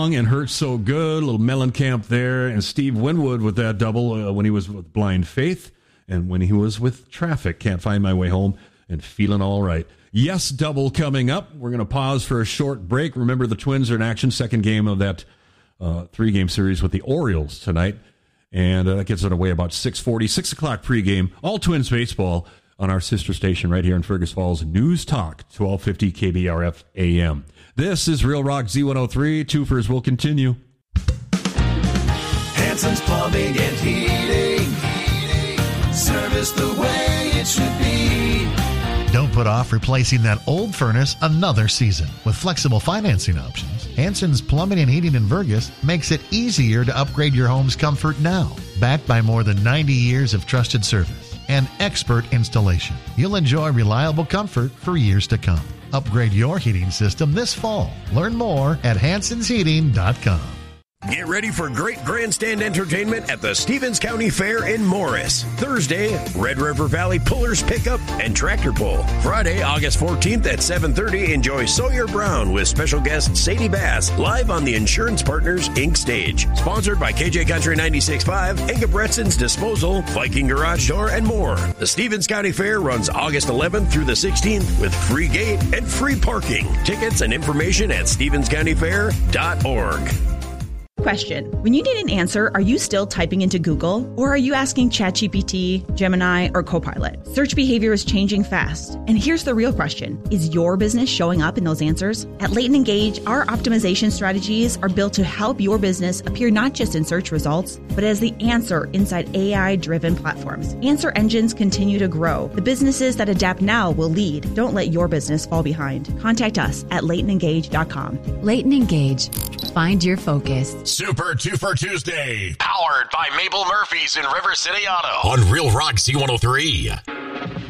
Strong and Hurt So Good, a little Mellencamp there, and Steve Winwood with that double when he was with Blind Faith and when he was with Traffic, Can't Find My Way Home, and Feeling All Right. Yes, double coming up. We're going to pause for a short break. Remember, the Twins are in action, second game of that three-game series with the Orioles tonight, and that gets underway about 6:40, 6 o'clock pregame, all Twins baseball on our sister station right here in Fergus Falls, News Talk, 1250 KBRF AM. This is Real Rock Z103. Twofers will continue. Hanson's Plumbing and Heating. Service the way it should be. Don't put off replacing that old furnace another season. With flexible financing options, Hanson's Plumbing and Heating in Fergus makes it easier to upgrade your home's comfort now. Backed by more than 90 years of trusted service and expert installation, you'll enjoy reliable comfort for years to come. Upgrade your heating system this fall. Learn more at hansonsheating.com. Get ready for great grandstand entertainment at the Stevens County Fair in Morris. Thursday, Red River Valley Pullers Pickup and Tractor Pull. Friday, August 14th at 7:30, enjoy Sawyer Brown with special guest Sadie Bass live on the Insurance Partners Inc. stage. Sponsored by KJ Country 96.5, Inga Bretson's Disposal, Viking Garage Door, and more. The Stevens County Fair runs August 11th through the 16th with free gate and free parking. Tickets and information at stevenscountyfair.org. Question. When you need an answer, are you still typing into Google? Or are you asking ChatGPT, Gemini, or Copilot? Search behavior is changing fast. And here's the real question. Is your business showing up in those answers? At Leighton Engage, our optimization strategies are built to help your business appear not just in search results, but as the answer inside AI-driven platforms. Answer engines continue to grow. The businesses that adapt now will lead. Don't let your business fall behind. Contact us at LeightonEngage.com. Leighton Engage. Find your focus. Super Twofer Tuesday, powered by Mabel Murphy's in River City Auto on Real Rock Z103.